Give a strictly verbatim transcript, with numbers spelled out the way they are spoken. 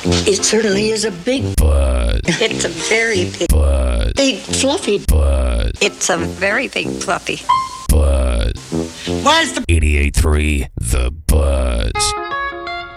It certainly is a big butt. It's a very big Butt. Big fluffy Butt. It's a very big fluffy Butt. Why is the eighty-eight point three The